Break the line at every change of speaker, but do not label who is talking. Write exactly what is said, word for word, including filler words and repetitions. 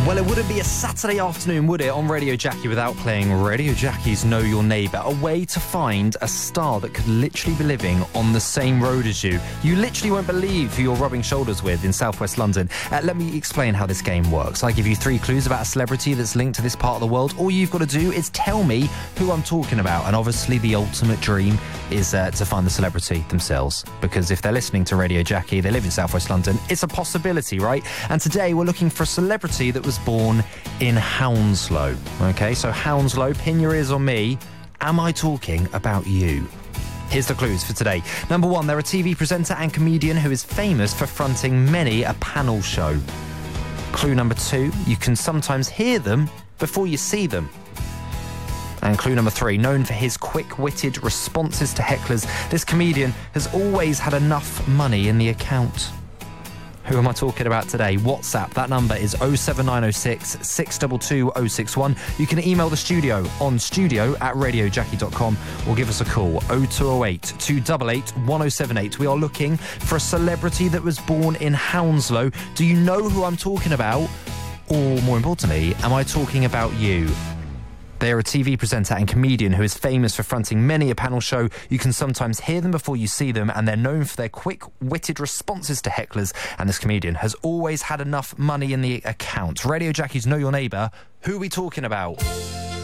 Well, it wouldn't be a Saturday afternoon, would it, on Radio Jackie without playing Radio Jackie's Know Your Neighbour, a way to find a star that could literally be living on the same road as you. You literally won't believe who you're rubbing shoulders with in southwest London. Uh, let me explain how this game works. I give you three clues about a celebrity that's linked to this part of the world. All you've got to do is tell me who I'm talking about. And obviously the ultimate dream is uh, to find the celebrity themselves. Because if they're listening to Radio Jackie, they live in southwest London, it's a possibility, right? And today we're looking for a celebrity that was born in Hounslow. Okay, so Hounslow, pin your ears on me. Am I talking about you? Here's the clues for today. Number one, they're a T V presenter and comedian who is famous for fronting many a panel show. Clue number two, you can sometimes hear them before you see them. And clue number three, known for his quick-witted responses to hecklers, this comedian has always had enough money in the account. Who am I talking about today? WhatsApp, that number is oh seven nine oh six, six two two oh six one. You can email the studio on studio at radio jackie dot com or give us a call oh two oh eight, two eight eight, one oh seven eight. We are looking for a celebrity that was born in Hounslow. Do you know who I'm talking about? Or more importantly, am I talking about you? They are a T V presenter and comedian who is famous for fronting many a panel show. You can sometimes hear them before you see them, and they're known for their quick-witted responses to hecklers. And this comedian has always had enough money in the account. Radio Jackie's Know Your Neighbour. Who are we talking about?